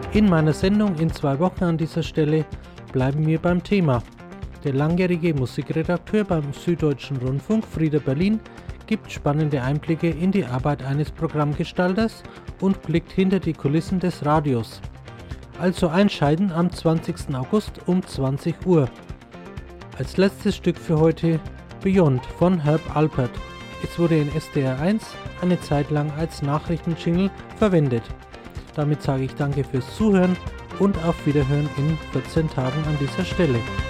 In meiner Sendung in 2 Wochen an dieser Stelle bleiben wir beim Thema. Der langjährige Musikredakteur beim Süddeutschen Rundfunk, Frieder Berlin, gibt spannende Einblicke in die Arbeit eines Programmgestalters und blickt hinter die Kulissen des Radios. Also einschalten am 20. August um 20 Uhr. Als letztes Stück für heute Beyond von Herb Alpert. Es wurde in SDR 1 eine Zeit lang als Nachrichtenjingle verwendet. Damit sage ich danke fürs Zuhören und auf Wiederhören in 14 Tagen an dieser Stelle.